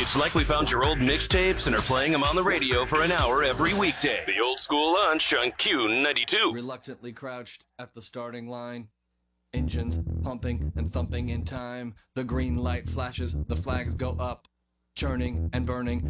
It's like we found your old mixtapes and are playing them on the radio for an hour every weekday. The Old School Lunch on Q92. Reluctantly crouched at the starting line. Engines pumping and thumping in time. The green light flashes, the flags go up. Churning and burning,